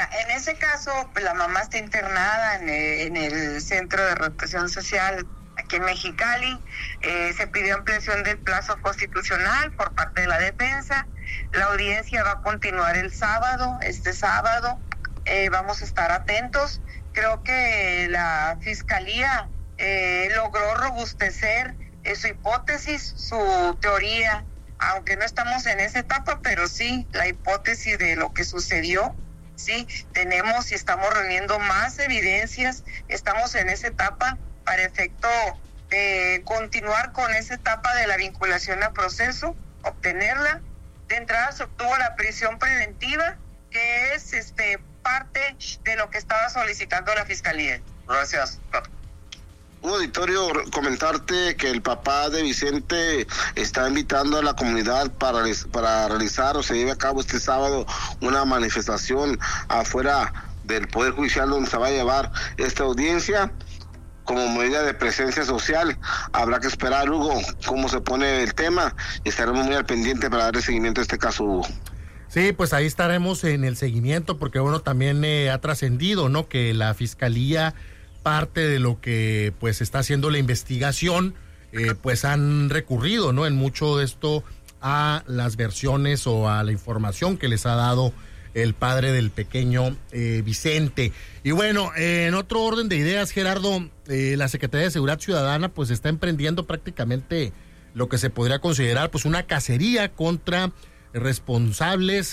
Mira, en ese caso, pues, la mamá está internada en el Centro de Represión Social aquí en Mexicali. Se pidió ampliación del plazo constitucional por parte de la defensa. La audiencia va a continuar el sábado, este sábado. Vamos a estar atentos. Creo que la Fiscalía logró robustecer su hipótesis, su teoría, aunque no estamos en esa etapa, pero sí, la hipótesis de lo que sucedió. Sí, tenemos y estamos reuniendo más evidencias, estamos en esa etapa para efecto de continuar con esa etapa de la vinculación a proceso, obtenerla. De entrada se obtuvo la prisión preventiva, que es parte de lo que estaba solicitando la Fiscalía. Gracias. Auditorio, comentarte que el papá de Vicente está invitando a la comunidad para realizar o se lleve a cabo este sábado una manifestación afuera del Poder Judicial donde se va a llevar esta audiencia como medida de presencia social. Habrá que esperar, Hugo, cómo se pone el tema y estaremos muy al pendiente para darle seguimiento a este caso, Hugo. Sí, pues ahí estaremos en el seguimiento porque bueno, también ha trascendido, ¿no?, que la Fiscalía, parte de lo que pues está haciendo la investigación, pues han recurrido, ¿no?, en mucho de esto a las versiones o a la información que les ha dado el padre del pequeño Vicente. Y bueno, en otro orden de ideas, Gerardo, la Secretaría de Seguridad Ciudadana pues está emprendiendo prácticamente lo que se podría considerar pues una cacería contra los responsables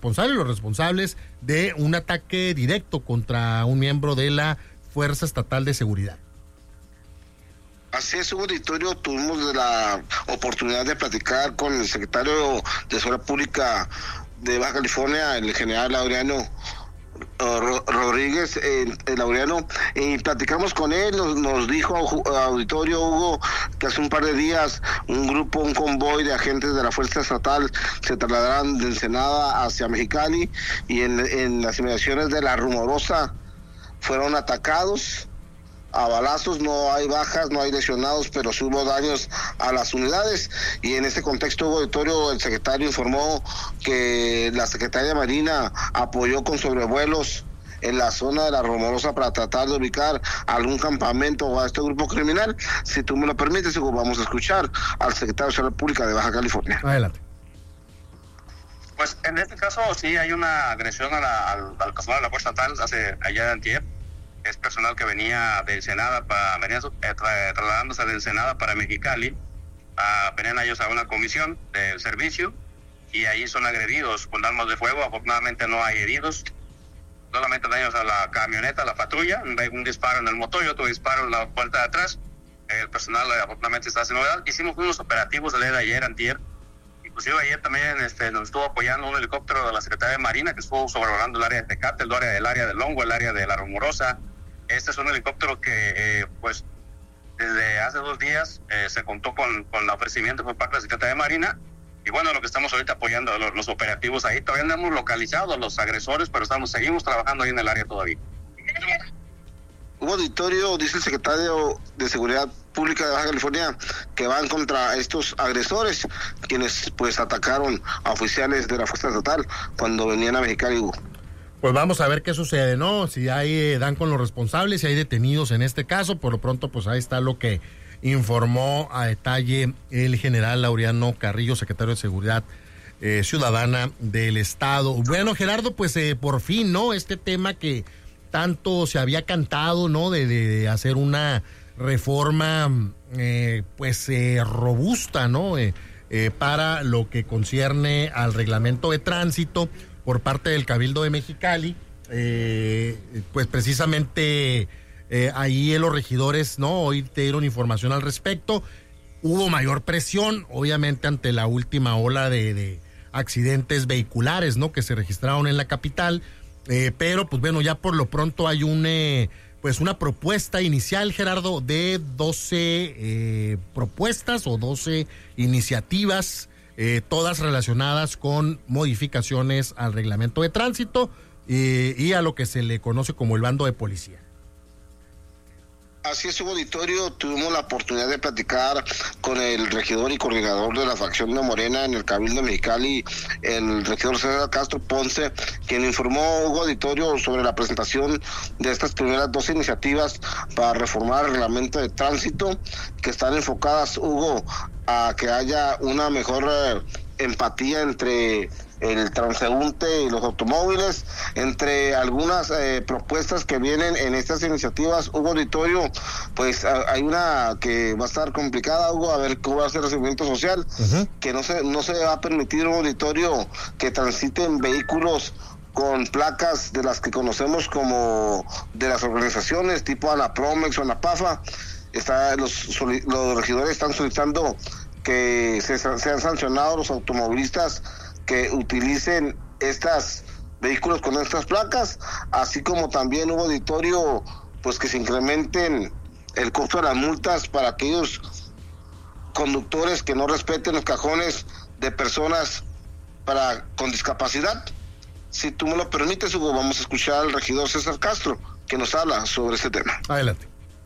de un ataque directo contra un miembro de la Fuerza Estatal de Seguridad. Así es, Hugo Auditorio, tuvimos la oportunidad de platicar con el secretario de Seguridad Pública de Baja California, el general Laureano Rodríguez, Laureano, y platicamos con él. Nos dijo, auditorio, Hugo, que hace un par de días un convoy de agentes de la Fuerza Estatal se trasladarán de Ensenada hacia Mexicali y en las inmediaciones de La Rumorosa fueron atacados a balazos. No hay bajas, no hay lesionados, pero sí hubo daños a las unidades. Y en este contexto, auditorio, el secretario informó que la Secretaría de Marina apoyó con sobrevuelos en la zona de La Rumorosa para tratar de ubicar algún campamento o a este grupo criminal. Si tú me lo permites, vamos a escuchar al secretario de Seguridad Pública de Baja California. Adelante. Pues en este caso sí hay una agresión al personal de la Fuerza Estatal ayer de antier. Es personal que venía de Ensenada, trasladándose de Ensenada para Mexicali. Venían ellos a una comisión del servicio y ahí son agredidos con armas de fuego. Afortunadamente no hay heridos, solamente daños a la camioneta, a la patrulla, un disparo en el motor y otro disparo en la puerta de atrás. El personal afortunadamente está sin novedad. Hicimos unos operativos el día de ayer, antier. Inclusive ayer también nos estuvo apoyando un helicóptero de la Secretaría de Marina que estuvo sobrevolando el área de Tecate, el área de Longo, el área de La Rumorosa. Este es un helicóptero que pues desde hace 2 días se contó con el ofrecimiento por parte de la Secretaría de Marina. Y bueno, lo que estamos ahorita apoyando, los operativos ahí, todavía no hemos localizado a los agresores, pero seguimos trabajando ahí en el área todavía. Hugo Auditorio, dice el secretario de Seguridad Pública de Baja California que van contra estos agresores, quienes pues atacaron a oficiales de la Fuerza Estatal cuando venían a Mexicali, Hugo. Pues vamos a ver qué sucede, ¿no? Si hay dan con los responsables, si hay detenidos en este caso. Por lo pronto, pues ahí está lo que informó a detalle el general Laureano Carrillo, secretario de Seguridad Ciudadana del Estado. Bueno, Gerardo, pues por fin, ¿no? Este tema que tanto se había cantado, ¿no? De hacer una reforma, robusta, ¿no? Para lo que concierne al reglamento de tránsito por parte del Cabildo de Mexicali, pues precisamente ahí los regidores, ¿no? Hoy te dieron información al respecto. Hubo mayor presión, obviamente, ante la última ola de accidentes vehiculares, ¿no? Que se registraron en la capital, pero pues bueno, ya por lo pronto hay una propuesta inicial, Gerardo, de 12 propuestas o 12 iniciativas, todas relacionadas con modificaciones al reglamento de tránsito y a lo que se le conoce como el bando de policía. Así es, Hugo Auditorio, tuvimos la oportunidad de platicar con el regidor y coordinador de la facción de Morena en el Cabildo de Mexicali, el regidor César Castro Ponce, quien informó, Hugo Auditorio, sobre la presentación de estas primeras 2 iniciativas para reformar el reglamento de tránsito, que están enfocadas, Hugo, a que haya una mejor empatía entre el transeúnte y los automóviles. Entre algunas propuestas que vienen en estas iniciativas, Hugo Auditorio, pues hay una que va a estar complicada, Hugo, a ver cómo va a ser el seguimiento social, que no se va a permitir, Hugo Auditorio, que transiten vehículos con placas de las que conocemos como de las organizaciones tipo Anapromex o Anapafa. Los regidores están solicitando que sean sancionados los automovilistas que utilicen estos vehículos con estas placas, así como también, Hugo Auditorio, pues que se incrementen el costo de las multas para aquellos conductores que no respeten los cajones de personas con discapacidad. Si tú me lo permites, Hugo, vamos a escuchar al regidor César Castro, que nos habla sobre este tema. Adelante.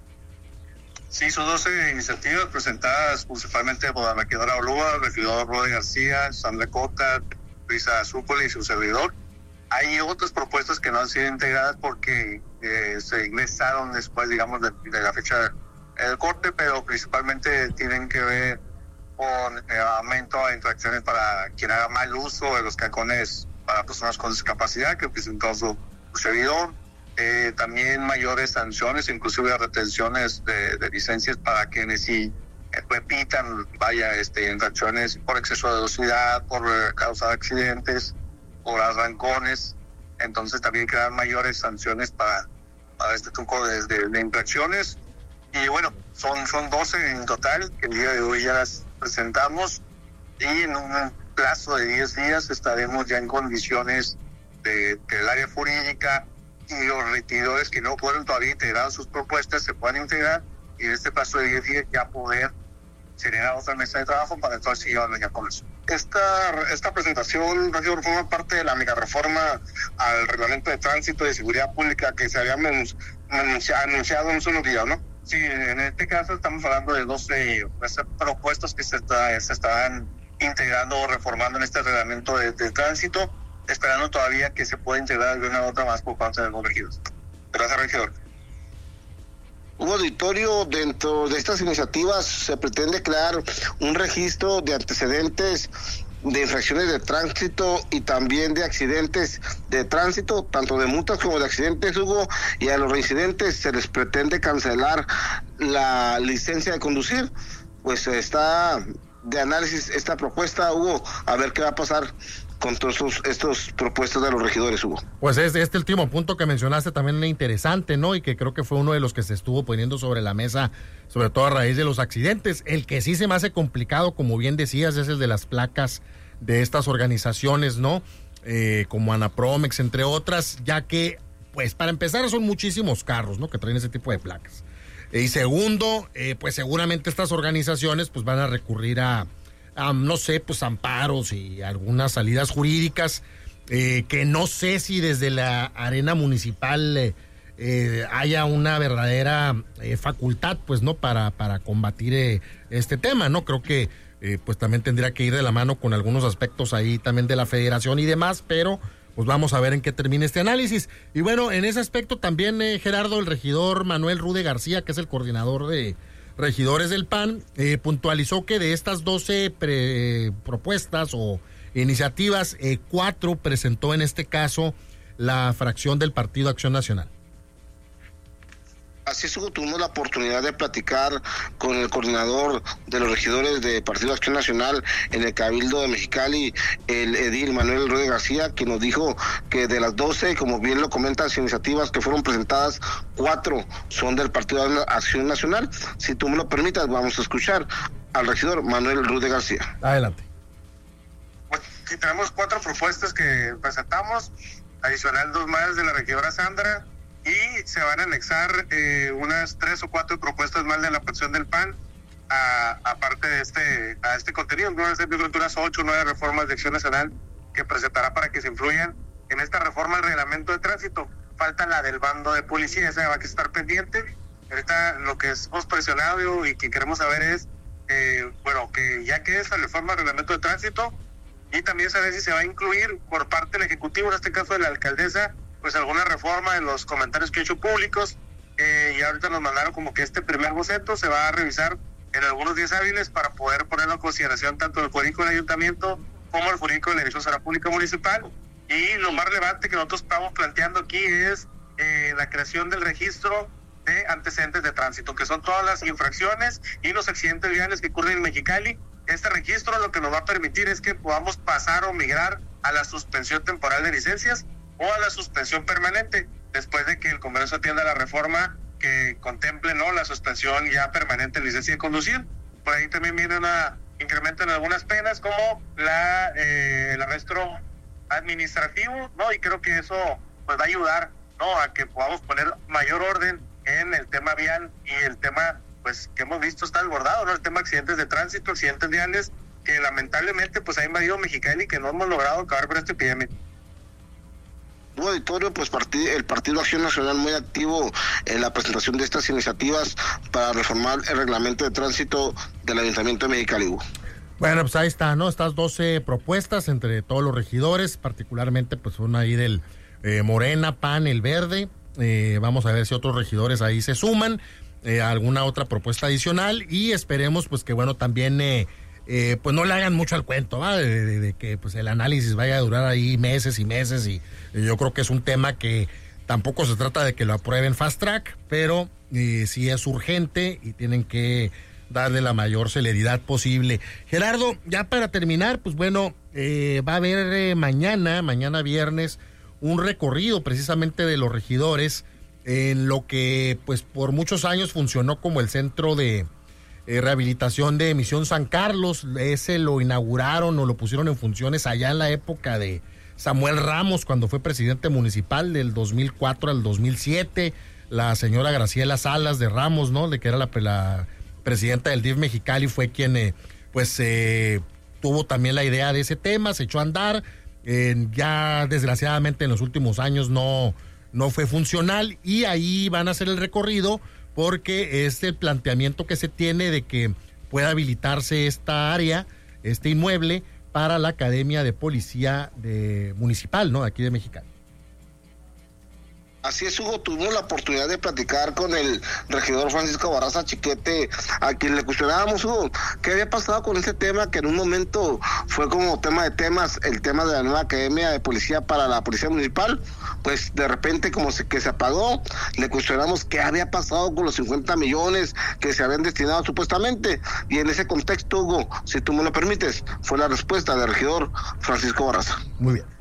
Sí, son 12 iniciativas presentadas principalmente por la regidora Olúa, el regidor Rude García, Sandra Cota, Luisa Zúpoli y su servidor. Hay otras propuestas que no han sido integradas porque se ingresaron después, digamos, de la fecha del corte, pero principalmente tienen que ver con el aumento de infracciones para quien haga mal uso de los cajones para personas con discapacidad, que presentó su servidor. También mayores sanciones, inclusive retenciones de licencias para quienes sí repitan, infracciones por exceso de velocidad, por causar accidentes, por arrancones. Entonces también crean mayores sanciones para este tipo de infracciones. Y bueno, son 12 en total, que el día de hoy ya las presentamos, y en un plazo de 10 días estaremos ya en condiciones de que el área jurídica y los regidores que no fueron todavía integrar sus propuestas se puedan integrar, y en este plazo de 10 días ya poder generar otra mesa de trabajo para entonces llevarlo ya con eso. Esta presentación, regidor, forma parte de la mega reforma al reglamento de tránsito y de seguridad pública que se había anunciado en unos días, ¿no? Sí, en este caso estamos hablando de 12 propuestas que se estarán integrando o reformando en este reglamento de tránsito, esperando todavía que se pueda integrar alguna otra más por parte de los regidores. Gracias, regidor. Hugo Auditorio, dentro de estas iniciativas se pretende crear un registro de antecedentes de infracciones de tránsito y también de accidentes de tránsito, tanto de multas como de accidentes, Hugo, y a los reincidentes se les pretende cancelar la licencia de conducir. Pues está de análisis esta propuesta, Hugo, a ver qué va a pasar con todos estos propuestas de los regidores, Hugo. Pues este último punto que mencionaste también es interesante, ¿no? Y que creo que fue uno de los que se estuvo poniendo sobre la mesa, sobre todo a raíz de los accidentes. El que sí se me hace complicado, como bien decías, es el de las placas de estas organizaciones, ¿no? Como Anapromex, entre otras, ya que, pues para empezar, son muchísimos carros, ¿no? Que traen ese tipo de placas. Y segundo, pues seguramente estas organizaciones pues van a recurrir a no sé, pues amparos y algunas salidas jurídicas, que no sé si desde la arena municipal haya una verdadera facultad, pues, ¿no? Para combatir este tema, ¿no? Creo que pues también tendría que ir de la mano con algunos aspectos ahí también de la federación y demás, pero pues vamos a ver en qué termina este análisis. Y bueno, en ese aspecto también, Gerardo, el regidor Manuel Rude García, que es el coordinador de regidores del PAN, puntualizó que de estas 12 propuestas o iniciativas, 4 presentó en este caso la fracción del Partido Acción Nacional. Así es, Hugo, tuvimos la oportunidad de platicar con el coordinador de los regidores de Partido Acción Nacional en el Cabildo de Mexicali, el edil Manuel Rude García, que nos dijo que de las 12, como bien lo comentan, las iniciativas que fueron presentadas, 4 son del Partido Acción Nacional. Si tú me lo permitas, vamos a escuchar al regidor Manuel Rude García. Adelante. Pues, sí, tenemos 4 propuestas que presentamos, adicional 2 más de la regidora Sandra, y se van a anexar unas 3 o 4 propuestas más de la fracción del PAN, aparte de este contenido. Van a ser unas 8 o 9 reformas de Acción Nacional que presentará para que se influyan en esta reforma al reglamento de tránsito. Falta la del bando de policía, esa va a estar pendiente, Ahorita lo que hemos presionado y que queremos saber es, que ya quede esa reforma al reglamento de tránsito, y también saber si se va a incluir por parte del Ejecutivo, en este caso de la alcaldesa, pues alguna reforma en los comentarios que he hecho públicos, y ahorita nos mandaron como que este primer boceto se va a revisar en algunos días hábiles para poder ponerlo en consideración tanto el jurídico del ayuntamiento como el jurídico de la Dirección General Pública Municipal. Y lo más relevante que nosotros estamos planteando aquí es la creación del registro de antecedentes de tránsito, que son todas las infracciones y los accidentes viales que ocurren en Mexicali. Este registro lo que nos va a permitir es que podamos pasar o migrar a la suspensión temporal de licencias o a la suspensión permanente, después de que el Congreso atienda la reforma que contemple, ¿no?, la suspensión ya permanente de licencia de conducir. Por ahí también viene un incremento en algunas penas, como el arresto administrativo, ¿no? Y creo que eso pues va a ayudar, ¿no?, a que podamos poner mayor orden en el tema vial y el tema pues que hemos visto está desbordado, ¿no? El tema de accidentes de tránsito, accidentes viales, que lamentablemente pues ha invadido Mexicali y que no hemos logrado acabar con esta epidemia. Auditorio, pues el Partido Acción Nacional muy activo en la presentación de estas iniciativas para reformar el reglamento de tránsito del Ayuntamiento de Mexicali. Bueno, pues ahí está, ¿no? Estas 12 propuestas entre todos los regidores, particularmente pues una ahí del Morena, PAN, el Verde. Vamos a ver si otros regidores ahí se suman, alguna otra propuesta adicional, y esperemos pues que bueno también pues no le hagan mucho al cuento, ¿va? De que pues el análisis vaya a durar ahí meses y meses, y yo creo que es un tema que tampoco se trata de que lo aprueben fast track, pero sí es urgente y tienen que darle la mayor celeridad posible. Gerardo, ya para terminar, pues bueno, va a haber mañana viernes, un recorrido precisamente de los regidores en lo que pues por muchos años funcionó como el centro de rehabilitación de Misión San Carlos. Ese lo inauguraron o lo pusieron en funciones allá en la época de Samuel Ramos, cuando fue presidente municipal del 2004 al 2007, la señora Graciela Salas de Ramos, ¿no?, de que era la presidenta del DIF Mexicali, fue quien tuvo también la idea de ese tema, se echó a andar. Ya desgraciadamente en los últimos años no fue funcional, y ahí van a hacer el recorrido porque es el planteamiento que se tiene de que pueda habilitarse esta área, este inmueble, para la Academia de Policía Municipal, ¿no?, de aquí de Mexicali. Así es, Hugo, tuvimos la oportunidad de platicar con el regidor Francisco Barraza Chiquete, a quien le cuestionábamos, Hugo, qué había pasado con ese tema, que en un momento fue como tema de temas, el tema de la nueva Academia de Policía para la Policía Municipal. Pues de repente que se apagó. Le cuestionamos qué había pasado con los 50 millones que se habían destinado supuestamente, y en ese contexto, Hugo, si tú me lo permites, fue la respuesta del regidor Francisco Barraza. Muy bien.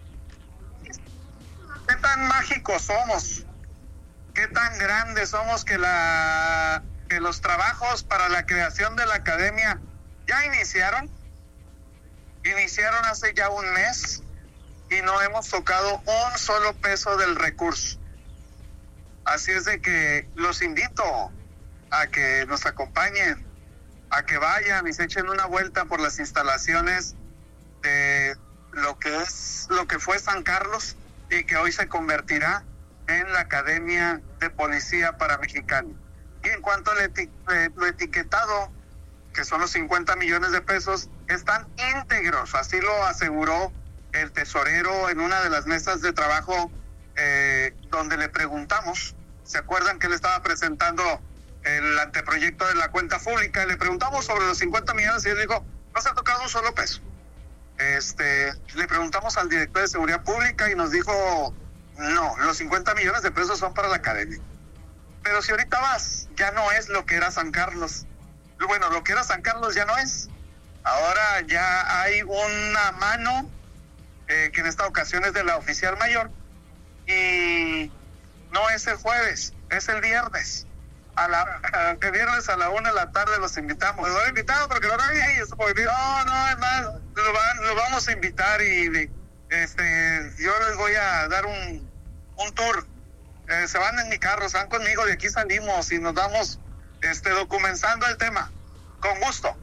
¿Qué tan mágicos somos? ¿Qué tan grandes somos que los trabajos para la creación de la academia ya iniciaron? Iniciaron hace ya un mes y no hemos tocado un solo peso del recurso. Así es de que los invito a que nos acompañen, a que vayan y se echen una vuelta por las instalaciones de lo que fue San Carlos, y que hoy se convertirá en la Academia de Policía para Mexicali. Y en cuanto al lo etiquetado, que son los 50 millones de pesos, están íntegros, así lo aseguró el tesorero en una de las mesas de trabajo donde le preguntamos. ¿Se acuerdan que él estaba presentando el anteproyecto de la cuenta pública? Le preguntamos sobre los 50 millones y él dijo, no se ha tocado un solo peso. Le preguntamos al director de Seguridad Pública y nos dijo, no, los 50 millones de pesos son para la academia. Pero si ahorita vas, ya no es lo que era San Carlos. Bueno, lo que era San Carlos ya no es. Ahora ya hay una mano que en esta ocasión es de la oficial mayor, y no es el jueves, es el viernes. Que viernes a la 1 de la tarde los invitamos. Los invitamos porque no hay eso. No, es más, lo vamos a invitar y yo les voy a dar un tour. Se van en mi carro, se van conmigo, de aquí salimos y nos vamos documentando el tema. Con gusto.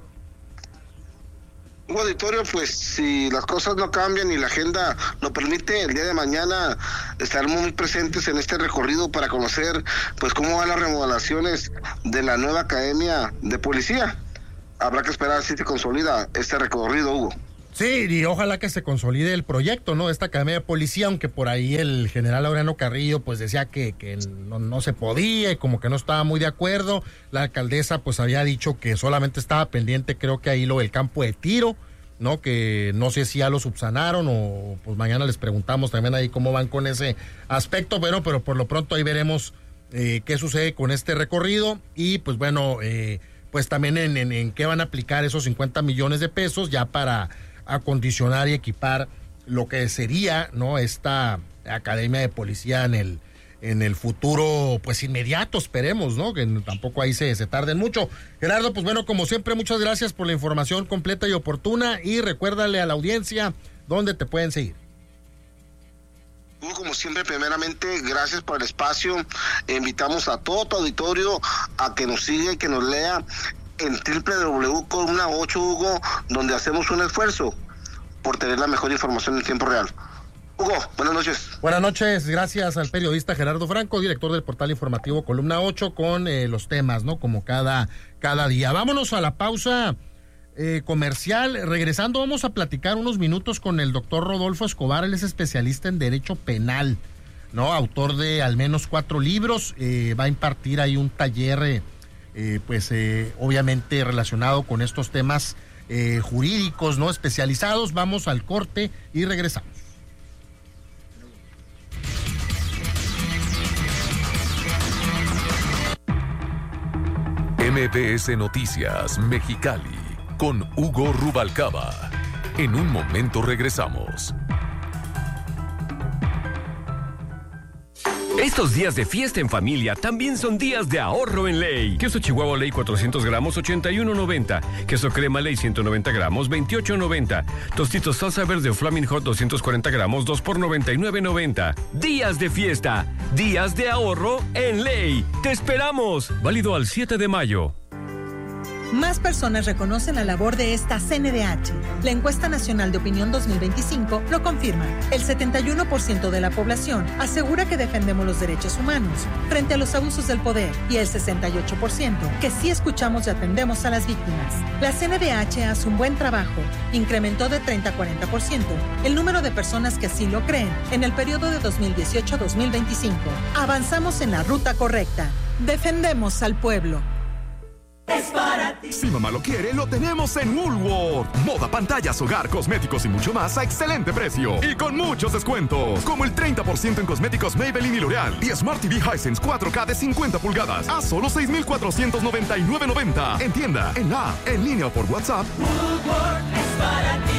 Auditorio, pues si las cosas no cambian y la agenda lo permite, el día de mañana estar muy presentes en este recorrido para conocer pues cómo van las remodelaciones de la nueva academia de policía. Habrá que esperar si se consolida este recorrido, Hugo. Sí, y ojalá que se consolide el proyecto, ¿no? Esta academia de policía, aunque por ahí el general Laureano Carrillo pues decía que no se podía y como que no estaba muy de acuerdo. La alcaldesa pues había dicho que solamente estaba pendiente, creo que ahí lo del campo de tiro, ¿no? Que no sé si ya lo subsanaron o pues mañana les preguntamos también ahí cómo van con ese aspecto, pero por lo pronto ahí veremos qué sucede con este recorrido y pues bueno, pues también en qué van a aplicar esos 50 millones de pesos ya para acondicionar y equipar lo que sería, ¿no? Esta academia de policía en el futuro, pues inmediato, esperemos, ¿no? Que tampoco ahí se tarden mucho. Gerardo, pues bueno, como siempre, muchas gracias por la información completa y oportuna y recuérdale a la audiencia dónde te pueden seguir. Como siempre, primeramente, gracias por el espacio. Invitamos a todo tu auditorio a que nos siga y que nos lea en www.columna 8, Hugo, donde hacemos un esfuerzo por tener la mejor información en tiempo real. Hugo, buenas noches. Buenas noches, gracias al periodista Gerardo Franco, director del portal informativo Columna 8, con los temas, ¿no? Como cada día. Vámonos a la pausa comercial. Regresando, vamos a platicar unos minutos con el doctor Rodolfo Escobar. Él es especialista en Derecho Penal, ¿no? Autor de al menos 4 libros. Va a impartir ahí un taller obviamente relacionado con estos temas jurídicos, ¿no? Especializados. Vamos al corte y regresamos. MBS Noticias Mexicali con Hugo Rubalcaba. En un momento regresamos. Estos días de fiesta en familia también son días de ahorro en Ley. Queso Chihuahua Ley 400 gramos, 81.90. Queso crema Ley 190 gramos, 28.90. Tostitos salsa verde o Flaming Hot 240 gramos, 2 por 99.90. Días de fiesta, días de ahorro en Ley. ¡Te esperamos! Válido al 7 de mayo. Más personas reconocen la labor de esta CNDH. La encuesta nacional de opinión 2025 lo confirma. El 71% de la población asegura que defendemos los derechos humanos frente a los abusos del poder y el 68% que sí escuchamos y atendemos a las víctimas. La CNDH hace un buen trabajo. Incrementó de 30 a 40% el número de personas que así lo creen en el periodo de 2018 a 2025. Avanzamos en la ruta correcta. Defendemos al pueblo. Es para ti. Si mamá lo quiere, lo tenemos en Woolworth. Moda, pantallas, hogar, cosméticos y mucho más a excelente precio. Y con muchos descuentos. Como el 30% en cosméticos Maybelline y L'Oreal. Y Smart TV Hisense 4K de 50 pulgadas. A solo $6,499.90. En tienda, en la app, en línea o por WhatsApp. Woolworth es para ti.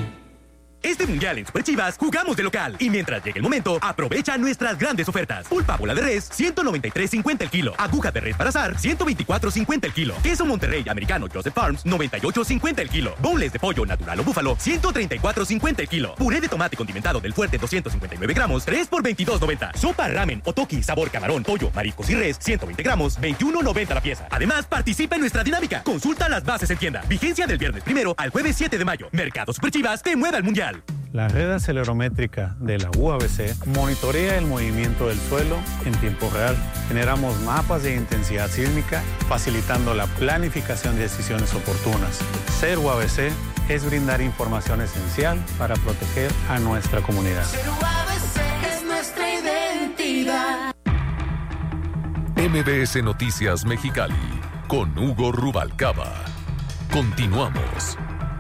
Este mundial en Super Chivas jugamos de local y mientras llegue el momento, aprovecha nuestras grandes ofertas. Pulpa bola de res, 193.50 el kilo. Aguja de res para asar, 124.50 el kilo. Queso Monterrey americano Joseph Farms, 98.50 el kilo. Boneless de pollo natural o búfalo, 134.50 el kilo. Puré de tomate condimentado del Fuerte, 259 gramos, 3 por 22.90. Sopa ramen o toki sabor camarón, pollo, mariscos y res, 120 gramos, 21.90 la pieza. Además, participa en nuestra dinámica. Consulta las bases en tienda. Vigencia del viernes 1 al jueves 7 de mayo. Mercado Super Chivas te mueve al mundial. La red acelerométrica de la UABC monitorea el movimiento del suelo en tiempo real. Generamos mapas de intensidad sísmica, facilitando la planificación de decisiones oportunas. Ser UABC es brindar información esencial para proteger a nuestra comunidad. Ser UABC es nuestra identidad. MBS Noticias Mexicali con Hugo Rubalcaba. Continuamos.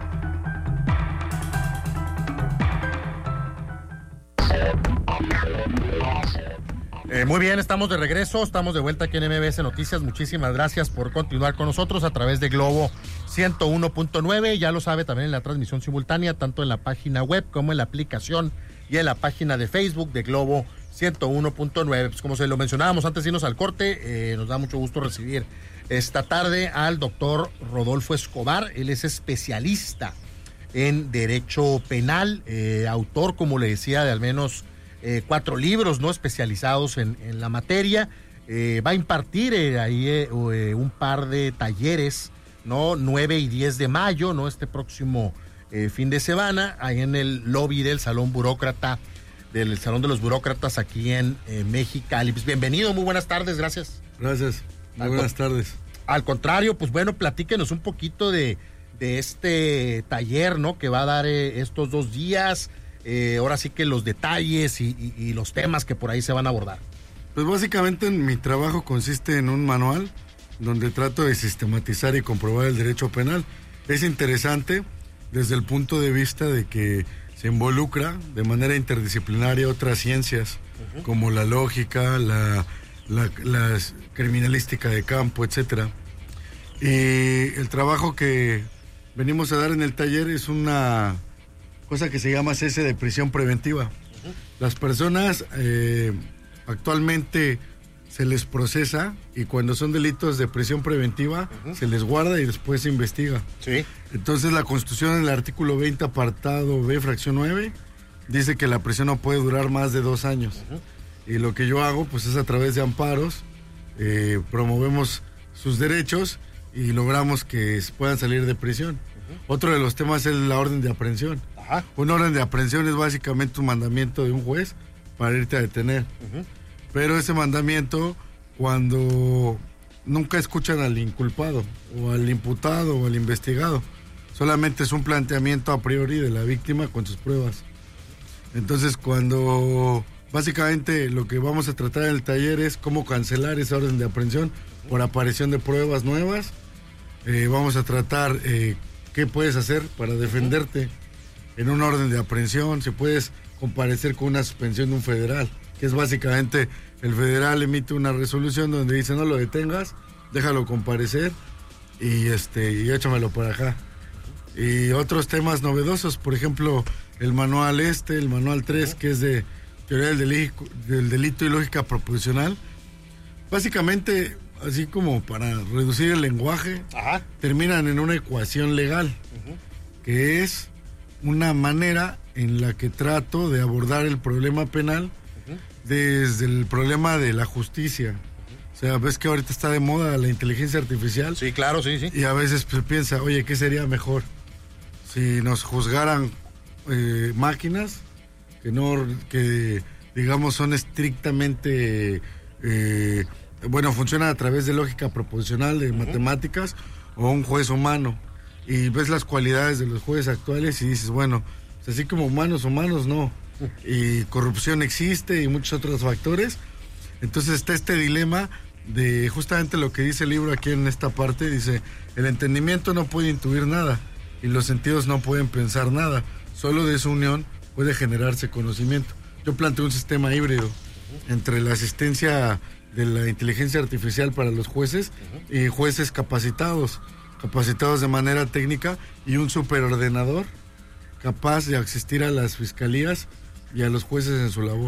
Muy bien, estamos de regreso, estamos de vuelta aquí en MBS Noticias. Muchísimas gracias por continuar con nosotros a través de Globo 101.9. Ya lo sabe, también en la transmisión simultánea, tanto en la página web como en la aplicación y en la página de Facebook de Globo 101.9. Pues como se lo mencionábamos antes de irnos al corte, nos da mucho gusto recibir esta tarde al doctor Rodolfo Escobar. Él es especialista en Derecho Penal, autor, como le decía, de al menos 4 libros, ¿no? Especializados en la materia. Va a impartir ahí un par de talleres, ¿no? 9 y 10 de mayo, ¿no? Este próximo fin de semana, ahí en el lobby del Salón Burócrata del Salón de los Burócratas aquí en Mexicali. Pues bienvenido, muy buenas tardes, gracias. Gracias, muy buenas tardes. Al contrario, pues bueno, platíquenos un poquito de este taller, ¿no? Que va a dar estos 2 días, ahora sí que los detalles y los temas que por ahí se van a abordar. Pues básicamente mi trabajo consiste en un manual donde trato de sistematizar y comprobar el derecho penal. Es interesante desde el punto de vista de que se involucra de manera interdisciplinaria otras ciencias, como la lógica, la criminalística de campo, etcétera. Y el trabajo que venimos a dar en el taller es una cosa que se llama cese de prisión preventiva. Las personas actualmente se les procesa y cuando son delitos de prisión preventiva se les guarda y después se investiga. Sí. Entonces la Constitución en el artículo 20 apartado B fracción 9 dice que la prisión no puede durar más de 2 años. Y lo que yo hago pues es a través de amparos, promovemos sus derechos y logramos que puedan salir de prisión. Otro de los temas es la orden de aprehensión. Una orden de aprehensión es básicamente un mandamiento de un juez para irte a detener. Pero ese mandamiento, cuando nunca escuchan al inculpado o al imputado o al investigado, solamente es un planteamiento a priori de la víctima con sus pruebas. Entonces, cuando básicamente lo que vamos a tratar en el taller es cómo cancelar esa orden de aprehensión por aparición de pruebas nuevas, vamos a tratar qué puedes hacer para defenderte en una orden de aprehensión, si puedes comparecer con una suspensión de un federal, que es básicamente el federal emite una resolución donde dice no lo detengas, déjalo comparecer y échamelo para acá. Y otros temas novedosos, por ejemplo, el manual el manual 3, que es de teoría del delito y lógica proposicional. Básicamente, así como para reducir el lenguaje, terminan en una ecuación legal, que es una manera en la que trato de abordar el problema penal desde el problema de la justicia. O sea, ves que ahorita está de moda la inteligencia artificial. Sí, claro, sí. Y a veces se piensa, oye, ¿qué sería mejor? Si nos juzgaran máquinas que digamos son estrictamente funcionan a través de lógica proposicional, de matemáticas, o un juez humano, y ves las cualidades de los jueces actuales y dices, bueno, pues así como humanos no, y corrupción existe y muchos otros factores. Entonces está este dilema de justamente lo que dice el libro aquí en esta parte, dice, el entendimiento no puede intuir nada y los sentidos no pueden pensar nada, solo de su unión puede generarse conocimiento. Yo planteo un sistema híbrido entre la asistencia de la inteligencia artificial para los jueces y jueces capacitados de manera técnica, y un superordenador capaz de asistir a las fiscalías y a los jueces en su labor.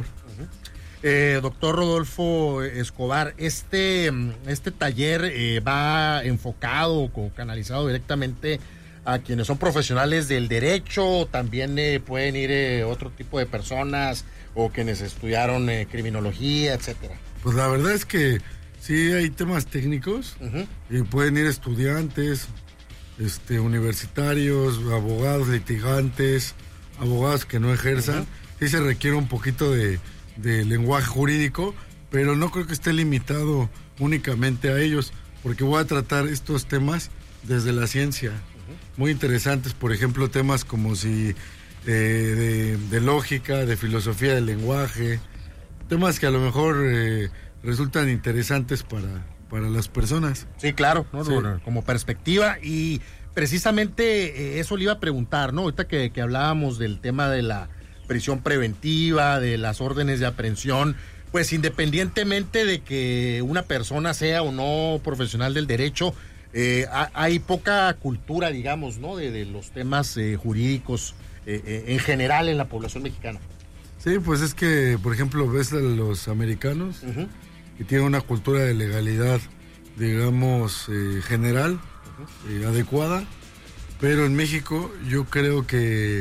Doctor Rodolfo Escobar, este taller va enfocado o canalizado directamente a quienes son profesionales del derecho, también pueden ir otro tipo de personas o quienes estudiaron criminología, etcétera. Pues la verdad es que sí hay temas técnicos, y pueden ir estudiantes, universitarios, abogados, litigantes, abogados que no ejerzan. Sí se requiere un poquito de lenguaje jurídico, pero no creo que esté limitado únicamente a ellos, porque voy a tratar estos temas desde la ciencia. Muy interesantes, por ejemplo, temas como si de lógica, de filosofía del lenguaje, temas que a lo mejor resultan interesantes para las personas. Sí, claro, ¿no? Sí. Como perspectiva, y precisamente eso le iba a preguntar, ¿no? Ahorita que hablábamos del tema de la prisión preventiva, de las órdenes de aprehensión, pues independientemente de que una persona sea o no profesional del derecho, hay poca cultura, digamos, ¿no? De los temas jurídicos en general en la población mexicana. Sí, pues es que, por ejemplo, ves a los americanos que tienen una cultura de legalidad, digamos, general, adecuada, pero en México yo creo que,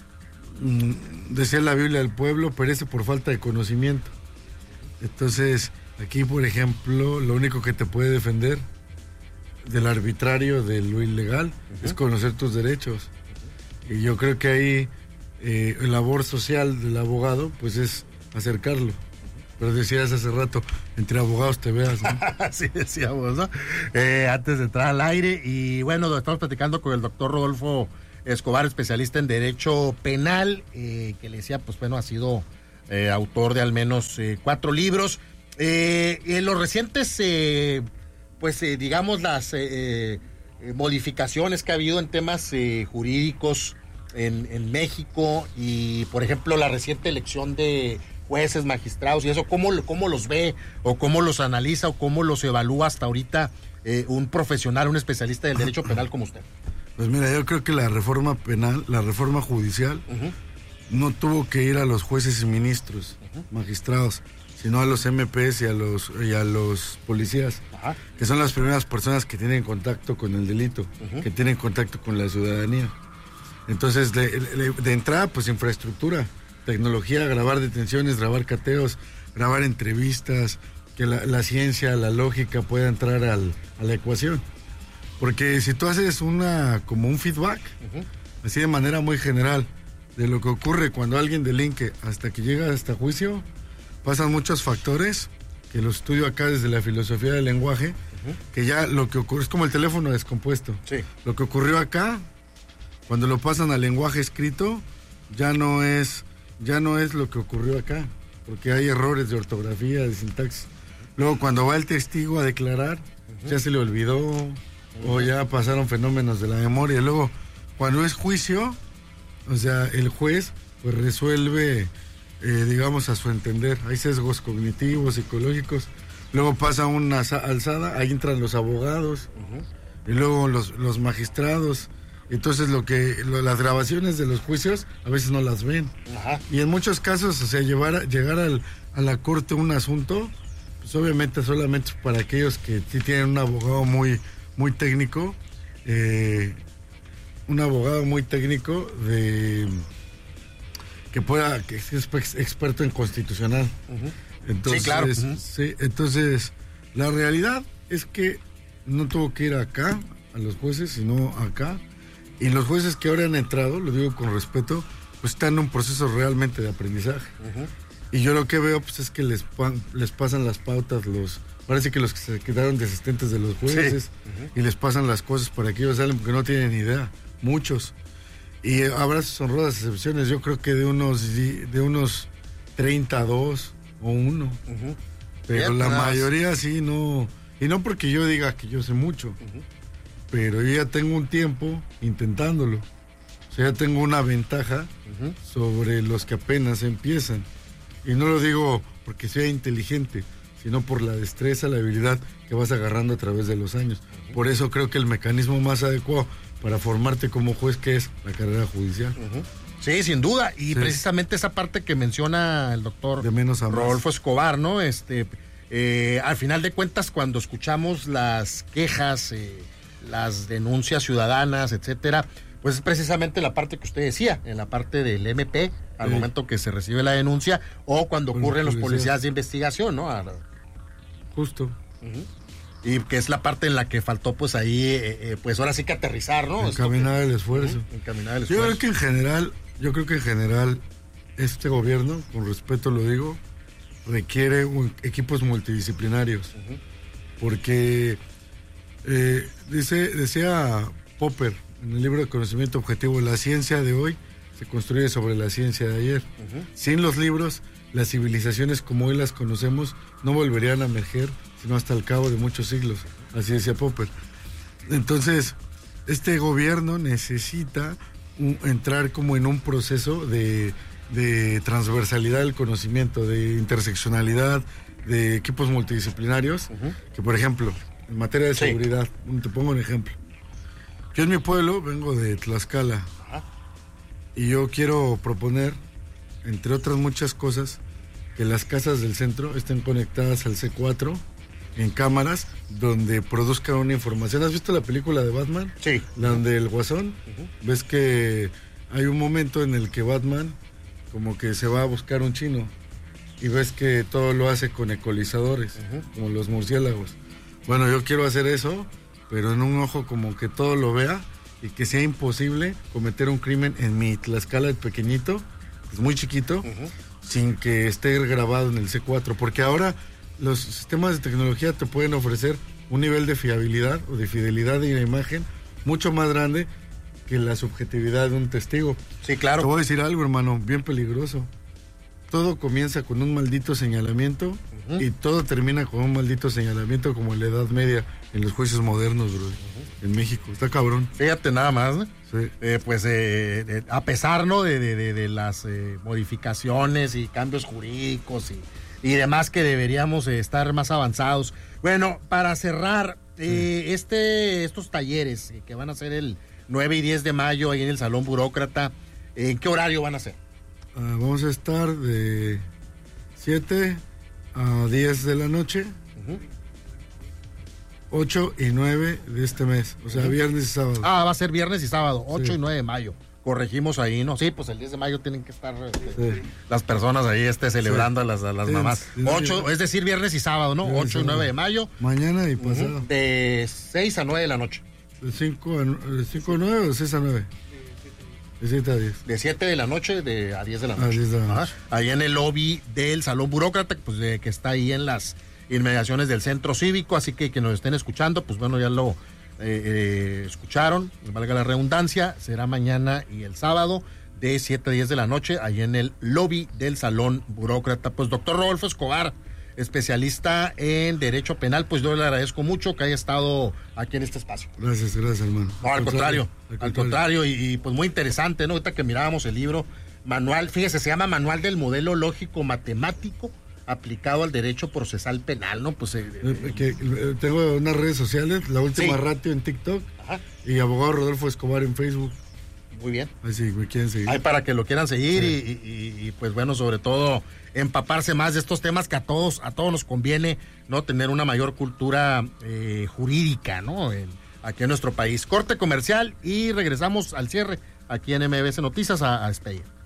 decía la Biblia, el pueblo perece por falta de conocimiento. Entonces, aquí, por ejemplo, lo único que te puede defender del arbitrario, de lo ilegal, es conocer tus derechos. Y yo creo que ahí labor social del abogado, pues es acercarlo. Pero decías hace rato, entre abogados te veas, ¿no? Así decíamos, ¿no? Antes de entrar al aire. Y bueno, estamos platicando con el doctor Rodolfo Escobar, especialista en Derecho Penal, que le decía, pues bueno, ha sido autor de al menos 4 libros. En los recientes, digamos, las modificaciones que ha habido en temas jurídicos en México y, por ejemplo, la reciente elección de jueces, magistrados y eso, ¿cómo los ve o cómo los analiza o cómo los evalúa hasta ahorita un profesional, un especialista del derecho penal como usted? Pues mira, yo creo que la reforma penal, la reforma judicial, no tuvo que ir a los jueces y ministros, magistrados, sino a los MPs y a los policías, que son las primeras personas que tienen contacto con el delito, que tienen contacto con la ciudadanía. Entonces, de entrada, pues infraestructura, tecnología, grabar detenciones, grabar cateos, grabar entrevistas, que la ciencia, la lógica pueda entrar a la ecuación. Porque si tú haces como un feedback, así de manera muy general, de lo que ocurre cuando alguien delinque hasta que llega hasta juicio, pasan muchos factores, que los estudio acá desde la filosofía del lenguaje, que ya lo que ocurre es como el teléfono descompuesto. Sí. Lo que ocurrió acá, cuando lo pasan al lenguaje escrito, ya no es lo que ocurrió acá, porque hay errores de ortografía, de sintaxis. Luego cuando va el testigo a declarar, ya se le olvidó, o ya pasaron fenómenos de la memoria. Luego, cuando es juicio, o sea, el juez pues resuelve, digamos, a su entender. Hay sesgos cognitivos, psicológicos. Luego pasa una alzada, ahí entran los abogados, y luego los magistrados. Entonces las grabaciones de los juicios a veces no las ven. Y en muchos casos, o sea, llegar a la corte un asunto, pues obviamente solamente para aquellos que sí tienen un abogado muy técnico, que es experto en constitucional. Entonces, sí, claro. Sí, entonces, la realidad es que no tuvo que ir acá a los jueces, sino acá. Y los jueces que ahora han entrado, lo digo con respeto, pues están en un proceso realmente de aprendizaje. Y yo lo que veo pues es que les pasan las pautas, parece que los que se quedaron de asistentes de los jueces, y les pasan las cosas para que ellos salen porque no tienen ni idea, muchos. Y habrá sus honrosas excepciones, yo creo que de unos 32 o 1. Pero la mayoría sí no, y no porque yo diga que yo sé mucho. Pero yo ya tengo un tiempo intentándolo. O sea, ya tengo una ventaja sobre los que apenas empiezan. Y no lo digo porque sea inteligente, sino por la destreza, la habilidad que vas agarrando a través de los años. Por eso creo que el mecanismo más adecuado para formarte como juez, que es la carrera judicial. Sí, sin duda. Y precisamente esa parte que menciona el doctor Rodolfo Escobar, ¿no? Al final de cuentas, cuando escuchamos las quejas, las denuncias ciudadanas, etcétera, pues es precisamente la parte que usted decía, en la parte del MP, al momento que se recibe la denuncia, o cuando ocurren los policías de investigación, ¿no? Justo. Y que es la parte en la que faltó, pues ahí, pues ahora sí que aterrizar, ¿no? Encaminar el esfuerzo. Yo creo que en general, este gobierno, con respeto lo digo, requiere equipos multidisciplinarios. Porque decía Popper en el libro de Conocimiento Objetivo, la ciencia de hoy se construye sobre la ciencia de ayer. Sin los libros, las civilizaciones como hoy las conocemos no volverían a emerger sino hasta el cabo de muchos siglos, así decía Popper. Entonces, este gobierno necesita entrar como en un proceso de transversalidad del conocimiento, de interseccionalidad, de equipos multidisciplinarios, que por ejemplo, en materia de seguridad, te pongo un ejemplo. Yo en mi pueblo vengo de Tlaxcala y yo quiero proponer, entre otras muchas cosas, que las casas del centro estén conectadas al C4 en cámaras donde produzcan una información. ¿Has visto la película de Batman? Sí. Donde el Guasón, ves que hay un momento en el que Batman como que se va a buscar un chino y ves que todo lo hace con ecualizadores, como los murciélagos. Bueno, yo quiero hacer eso, pero en un ojo como que todo lo vea y que sea imposible cometer un crimen en mi Tlaxcala pequeñito, es muy chiquito, sin que esté grabado en el C4, porque ahora los sistemas de tecnología te pueden ofrecer un nivel de fiabilidad o de fidelidad de la imagen mucho más grande que la subjetividad de un testigo. Sí, claro. Te voy a decir algo, hermano, bien peligroso. Todo comienza con un maldito señalamiento y todo termina con un maldito señalamiento como en la Edad Media, en los juicios modernos, bro, en México. Está cabrón. Fíjate nada más, ¿no? Sí. A pesar, ¿no? de las modificaciones y cambios jurídicos y demás que deberíamos estar más avanzados. Bueno, para cerrar, estos talleres que van a ser el 9 y 10 de mayo ahí en el Salón Burócrata, ¿en qué horario van a ser? Vamos a estar de 7 a 10 de la noche, 8 y 9 de este mes, o sea, viernes y sábado. Va a ser viernes y sábado, 8 y 9 de mayo. Corregimos ahí, ¿no? Sí, pues el 10 de mayo tienen que estar las personas ahí celebrando a las mamás. 8, es decir, viernes y sábado, ¿no? 8 y 9 de mayo. Mañana y pasado. De 6 a 9 de la noche. ¿De 5 a 9 o de 6 a 9? De 7 a 10. De 7 de la noche a 10 de la noche. 10 de la noche. Ahí en el lobby del Salón Burócrata, pues que está ahí en las inmediaciones del Centro Cívico, así que nos estén escuchando, pues bueno, ya lo escucharon, valga la redundancia, será mañana y el sábado de 7 a 10 de la noche, ahí en el lobby del Salón Burócrata. Pues doctor Rodolfo Escobar, especialista en Derecho Penal, pues yo le agradezco mucho que haya estado aquí en este espacio. Gracias, hermano. No, al contrario, y pues muy interesante, ¿no? Ahorita que mirábamos el libro, manual, fíjese, se llama Manual del Modelo Lógico Matemático aplicado al derecho procesal penal, ¿no? Pues tengo unas redes sociales, La Última Ratio en TikTok y Abogado Rodolfo Escobar en Facebook. Muy bien. Ahí sí, me quieren seguir. Ahí para que lo quieran seguir y pues bueno, sobre todo empaparse más de estos temas que a todos nos conviene, ¿no? Tener una mayor cultura jurídica, ¿no? Aquí en nuestro país. Corte comercial y regresamos al cierre aquí en MBS Noticias a despedir.